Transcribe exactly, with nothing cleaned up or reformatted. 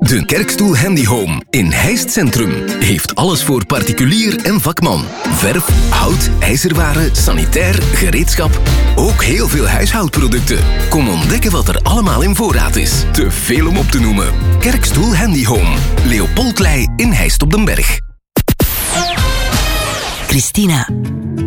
De Kerkstoel Handy Home in Heist Centrum heeft alles voor particulier en vakman. Verf, hout, ijzerwaren, sanitair, gereedschap. Ook heel veel huishoudproducten. Kom ontdekken wat er allemaal in voorraad is. Te veel om op te noemen. Kerkstoel Handy Home. Leopoldlei in Heist op den Berg. Christina,